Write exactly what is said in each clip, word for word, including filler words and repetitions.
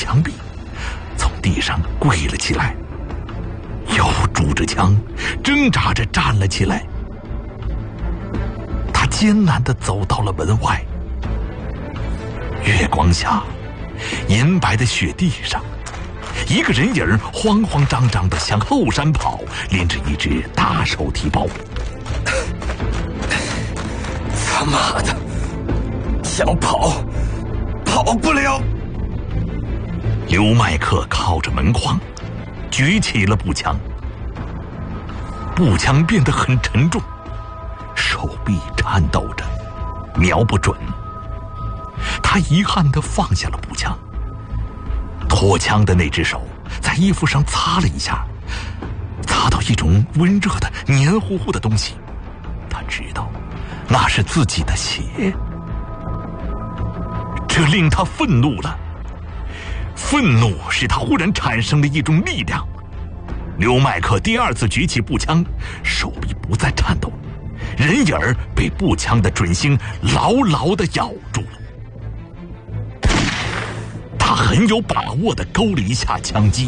墙壁，从地上跪了起来，又拄着枪，挣扎着站了起来。他艰难地走到了门外，月光下，银白的雪地上，一个人影慌慌张张地向后山跑，拎着一只大手提包。 他妈的，想跑跑不了。 刘麦克靠着门框举起了步枪，步枪变得很沉重，手臂颤抖着，瞄不准。他遗憾地放下了步枪，拖枪的那只手在衣服上擦了一下，擦到一种温热的黏糊糊的东西，他知道那是自己的血。这令他愤怒了，愤怒使他忽然产生了一种力量。刘麦克第二次举起步枪，手臂不再颤抖，人影儿被步枪的准星牢牢地咬住了。他很有把握地勾了一下枪机，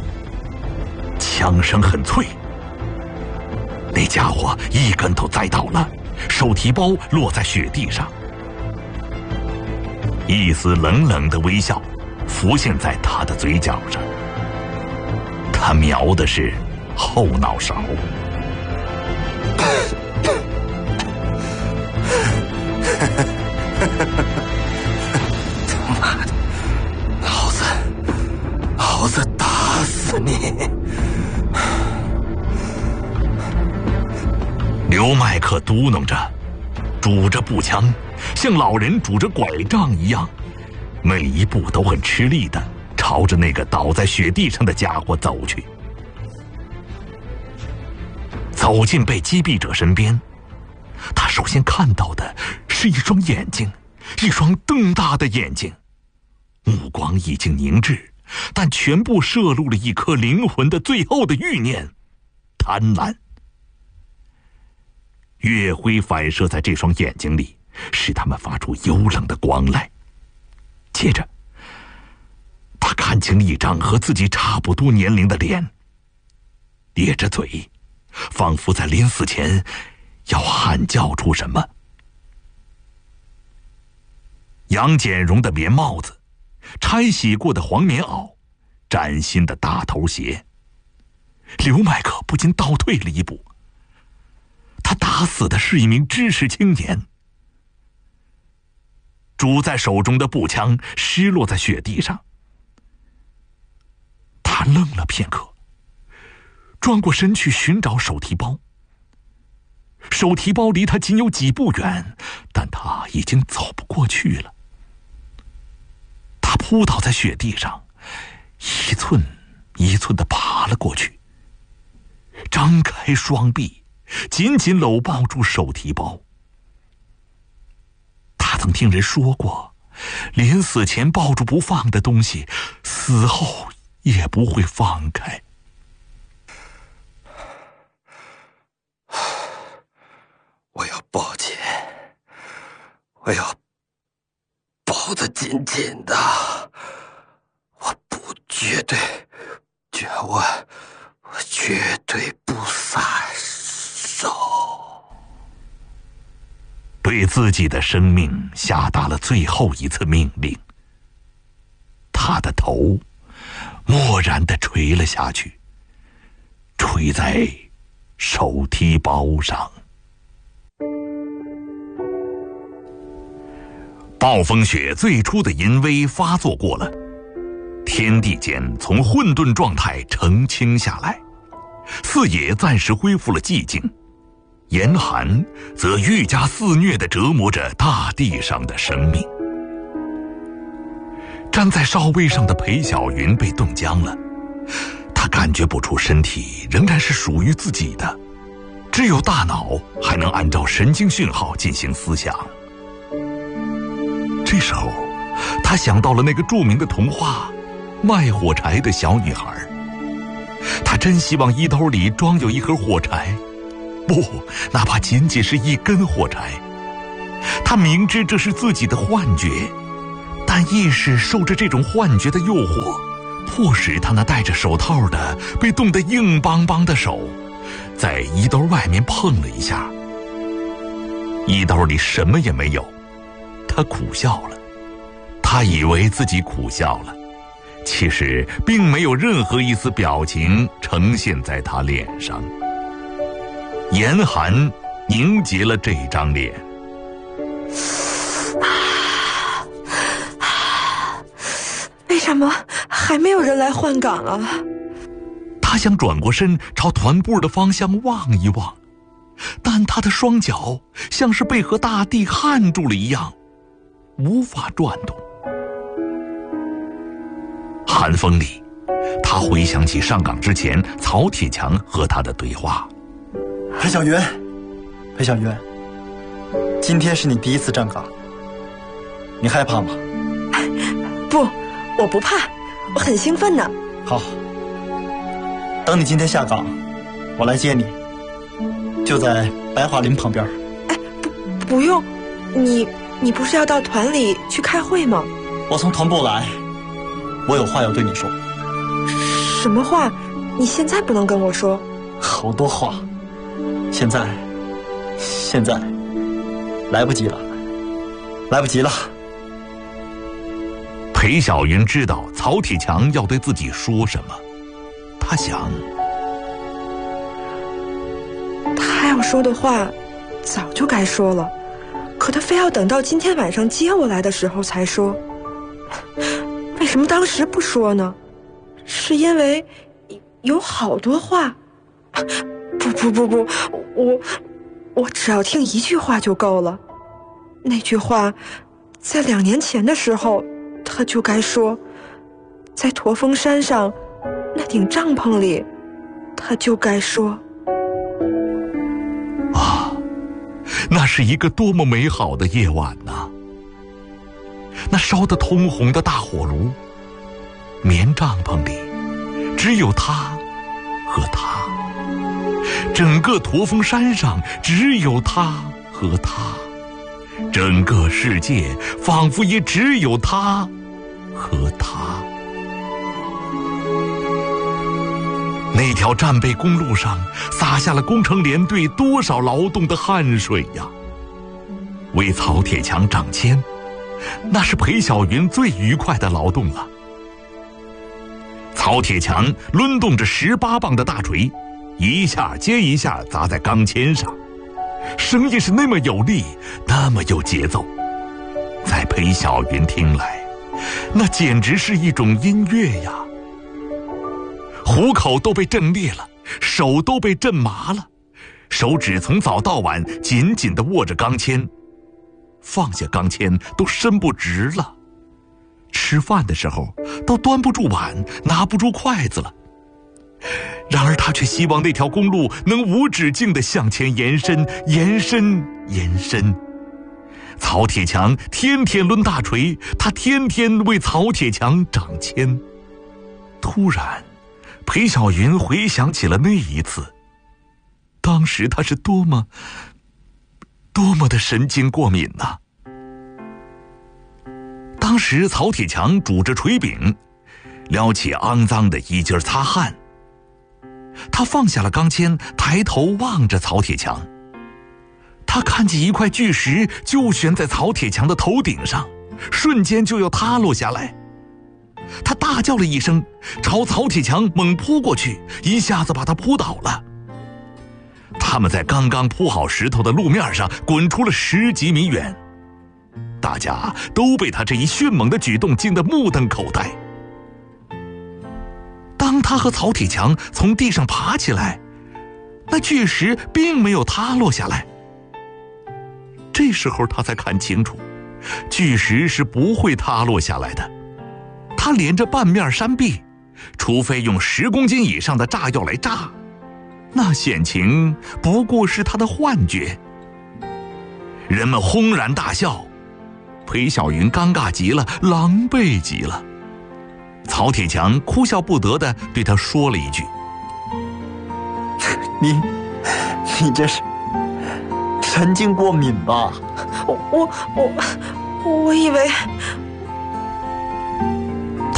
枪声很脆，那家伙一跟头栽倒了，手提包落在雪地上。一丝冷冷的微笑浮现在他的嘴角上，他瞄的是后脑勺。 他妈的，老子老子打死你！ 刘麦克嘟囔着，拄着步枪，像老人拄着拐杖一样，每一步都很吃力地朝着那个倒在雪地上的家伙走去。走进被击毙者身边，他首先看到的是一双眼睛，一双瞪大的眼睛，目光已经凝滞，但全部摄入了一颗灵魂的最后的欲念——贪婪。月辉反射在这双眼睛里，使它们发出幽冷的光来。接着，他看清了一张和自己差不多年龄的脸，咧着嘴，仿佛在临死前要喊叫出什么。杨简荣的棉帽子，拆洗过的黄棉袄，崭新的大头鞋。刘麦克不禁倒退了一步，他打死的是一名知识青年。拄在手中的步枪失落在雪地上，他愣了片刻，转过身去寻找手提包。手提包离他仅有几步远，但他已经走不过去了。他扑倒在雪地上，一寸一寸地爬了过去，张开双臂，紧紧搂抱住手提包。他曾听人说过，临死前抱住不放的东西，死后也不会放开。 我要抱紧，我要抱得紧紧的，我不绝对，绝我，我绝对不撒手。 对自己的生命下达了最后一次命令，他的头蓦然地垂了下去，垂在手提包上。暴风雪最初的淫威发作过了，天地间从混沌状态澄清下来，四野暂时恢复了寂静，严寒则愈加肆虐地折磨着大地上的生命。站在哨位上的裴小云被冻僵了，他感觉不出身体仍然是属于自己的，只有大脑还能按照神经讯号进行思想。这时候，他想到了那个著名的童话《卖火柴的小女孩》。他真希望衣兜里装有一盒火柴，不，哪怕仅仅是一根火柴。他明知这是自己的幻觉， 但意识受着这种幻觉的诱惑，迫使他那戴着手套的被冻得硬邦邦的手在衣兜外面碰了一下，衣兜里什么也没有。他苦笑了，他以为自己苦笑了，其实并没有任何一丝表情呈现在他脸上。严寒凝结了这张脸。 为什么还没有人来换岗啊？ 他想转过身朝团部的方向望一望，但他的双脚像是被和大地焊住了一样，无法转动。寒风里，他回想起上岗之前曹铁强和他的对话。 裴小云，裴小云，今天是你第一次站岗，你害怕吗？ 不，我不怕，我很兴奋呢。 好，等你今天下岗，我来接你，就在白桦林旁边。 哎，不，不用，你你不是要到团里去开会吗？ 我从团部来，我有话要对你说。 什么话？你现在不能跟我说。 好多话，现在，现在，来不及了，来不及了。 裴小云知道曹铁强要对自己说什么，他想， 他要说的话早就该说了，可他非要等到今天晚上接我来的时候才说。为什么当时不说呢？是因为有好多话？不不不不，我我只要听一句话就够了。那句话在两年前的时候他就该说，在驼峰山上那顶帐篷里他就该说。 啊，那是一个多么美好的夜晚啊！那烧得通红的大火炉，棉帐篷里只有他和他，整个驼峰山上只有他和他，整个世界仿佛也只有他和他。那条战备公路上洒下了工程连队多少劳动的汗水呀！为曹铁强掌钎，那是裴小云最愉快的劳动了。曹铁强抡动着十八磅的大锤，一下接一下砸在钢钎上，声音是那么有力，那么有节奏，在裴小云听来，那简直是一种音乐呀。虎口都被震裂了，手都被震麻了，手指从早到晚紧紧地握着钢钎，放下钢钎都伸不直了，吃饭的时候都端不住碗，拿不住筷子了。然而他却希望那条公路能无止境地向前延伸，延伸，延伸。曹铁强天天抡大锤，他天天为曹铁强掌钎。突然裴小云回想起了那一次，当时他是多么多么的神经过敏呐、啊！当时曹铁强拄着锤柄，撩起肮脏的衣襟擦汗。他放下了钢钎，抬头望着曹铁强。他看见一块巨石就悬在曹铁强的头顶上，瞬间就要塌落下来。他大叫了一声，朝曹铁强猛扑过去，一下子把他扑倒了。他们在刚刚铺好石头的路面上滚出了十几米远，大家都被他这一迅猛的举动惊得目瞪口呆。当他和曹铁强从地上爬起来，那巨石并没有塌落下来。这时候他才看清楚，巨石是不会塌落下来的，它连着半面山壁，除非用十公斤以上的炸药来炸，那险情不过是他的幻觉。人们轰然大笑，裴小云尴尬极了，狼狈极了。曹铁强哭笑不得地对他说了一句： 你你这是神经过敏吧？ 我我我我以为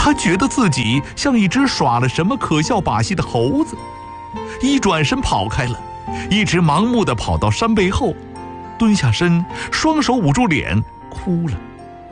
他觉得自己像一只耍了什么可笑把戏的猴子，一转身跑开了，一直盲目地跑到山背后，蹲下身，双手捂住脸，哭了。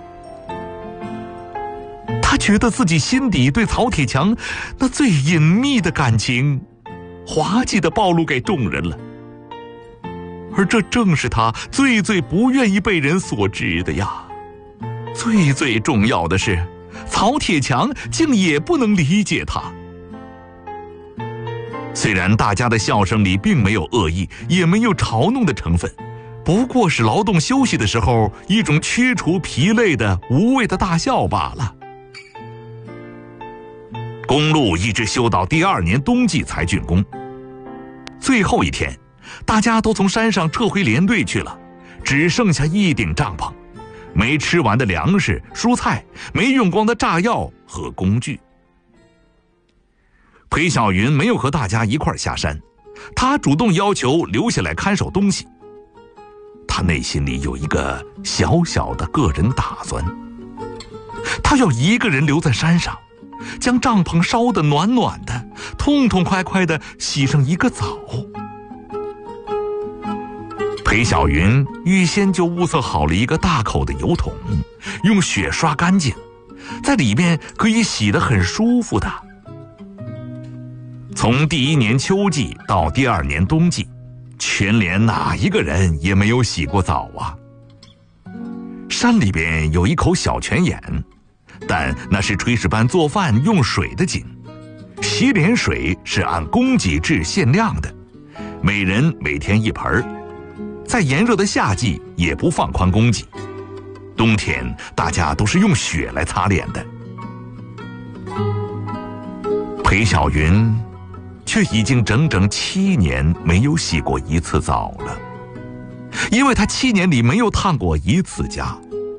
他觉得自己心底对曹铁强那最隐秘的感情，滑稽地暴露给众人了，而这正是他最最不愿意被人所知的呀。最最重要的是，曹铁强竟也不能理解他。虽然大家的笑声里并没有恶意，也没有嘲弄的成分，不过是劳动休息的时候一种驱除疲累的无谓的大笑罢了。公路一直修到第二年冬季才竣工。最后一天，大家都从山上撤回连队去了，只剩下一顶帐篷，没吃完的粮食、蔬菜，没用光的炸药和工具。裴小云没有和大家一块下山，他主动要求留下来看守东西。他内心里有一个小小的个人打算，他要一个人留在山上，将帐篷烧得暖暖的，痛痛快快地洗上一个澡。裴小云预先就物色好了一个大口的油桶，用雪刷干净，在里面可以洗得很舒服的。从第一年秋季到第二年冬季，全连哪一个人也没有洗过澡啊。山里边有一口小泉眼，但那是炊事班做饭用水的井，洗脸水是按供给制限量的，每人每天一盆，在炎热的夏季也不放宽供给，冬天大家都是用雪来擦脸的。裴小云却已经整整七年没有洗过一次澡了，因为他七年里没有探过一次家。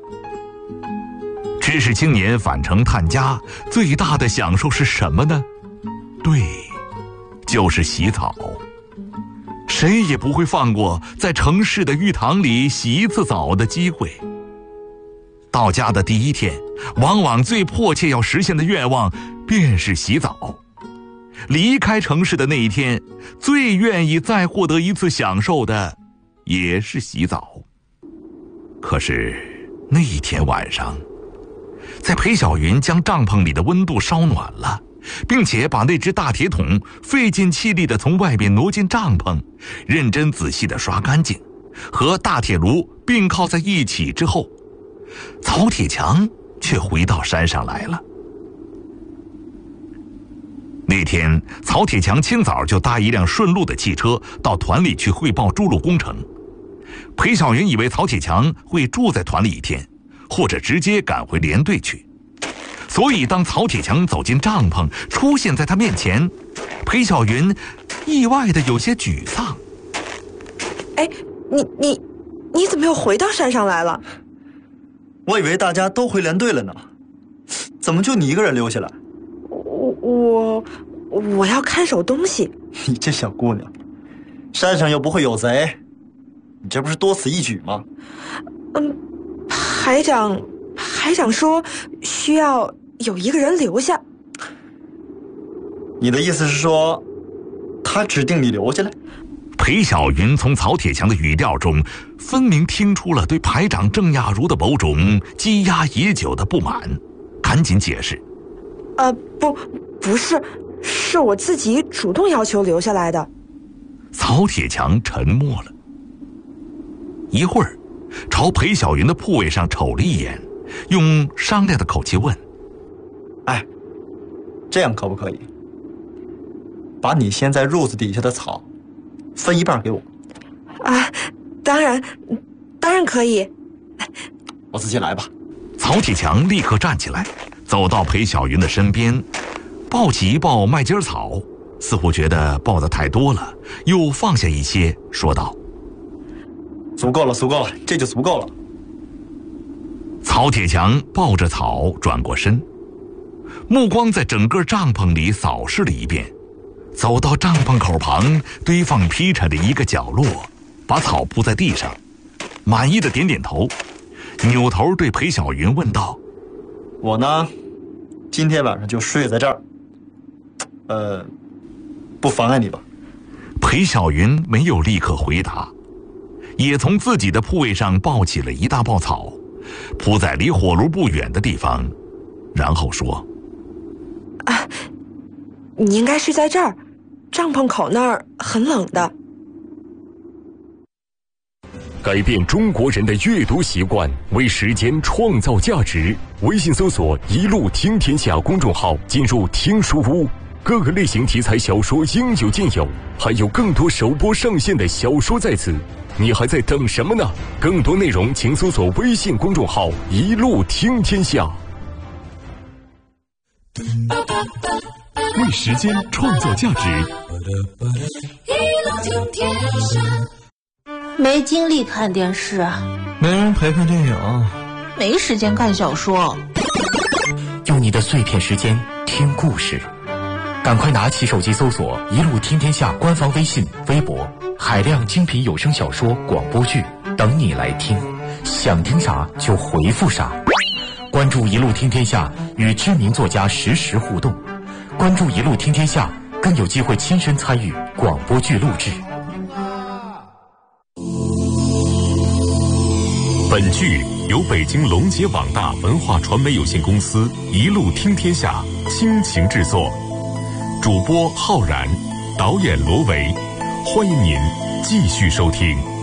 知识青年返城探家，最大的享受是什么呢？对，就是洗澡。谁也不会放过在城市的浴堂里洗一次澡的机会。到家的第一天，往往最迫切要实现的愿望便是洗澡。离开城市的那一天，最愿意再获得一次享受的也是洗澡。可是那一天晚上，在裴小云将帐篷里的温度烧暖了，并且把那只大铁桶费尽气力地从外边挪进帐篷，认真仔细地刷干净，和大铁炉并靠在一起之后，曹铁强却回到山上来了。那天，曹铁强清早就搭一辆顺路的汽车到团里去汇报筑路工程。裴小云以为曹铁强会住在团里一天，或者直接赶回连队去，所以当曹铁强走进帐篷，出现在他面前，裴小云意外的有些沮丧。 哎，你你你怎么又回到山上来了？ 我以为大家都回连队了呢，怎么就你一个人留下来？ 我我我要看守东西。 你这小姑娘，山上又不会有贼，你这不是多此一举吗？ 嗯，排长排长说需要有一个人留下。 你的意思是说，他指定你留下来？ 裴小云从曹铁强的语调中分明听出了对排长郑雅茹的某种积压已久的不满，赶紧解释。 呃，不，不是，是我自己主动要求留下来的。 曹铁强沉默了一会儿，朝裴小云的铺位上瞅了一眼，用商量的口气问： 哎，这样可不可以？把你先在褥子底下的草分一半给我。 啊，当然当然可以。 我自己来吧。 曹铁强立刻站起来，走到裴小云的身边，抱起一抱麦秸草，似乎觉得抱得太多了，又放下一些，说道： 足够了，足够了，这就足够了。 曹铁强抱着草转过身，目光在整个帐篷里扫视了一遍，走到帐篷口旁堆放劈柴的一个角落，把草铺在地上，满意的点点头，扭头对裴小云问道： 我呢， 今天晚上就睡在这儿，呃，不妨碍你吧？ 裴小云没有立刻回答，也从自己的铺位上抱起了一大抱草，铺在离火炉不远的地方，然后说：“ 啊，你应该睡在这儿，帐篷口那儿很冷的。” 改变中国人的阅读习惯，为时间创造价值。微信搜索“一路听天下”公众号，进入听书屋，各个类型题材小说应有尽有，还有更多首播上线的小说在此。你还在等什么呢？更多内容请搜索微信公众号“一路听天下”。 为时间创造价值。 一路听天下。没精力看电视， 没人陪看电影， 没时间看小说。 用你的碎片时间听故事，赶快拿起手机搜索“一路听天下”官方微信、微博，海量精品有声小说、广播剧等你来听，想听啥就回复啥。关注“一路听天下”，与知名作家实时互动。关注“一路听天下”，更有机会亲身参与广播剧录制。 本剧由北京龙杰网大文化传媒有限公司一路听天下倾情制作，主播浩然，导演罗维，欢迎您继续收听。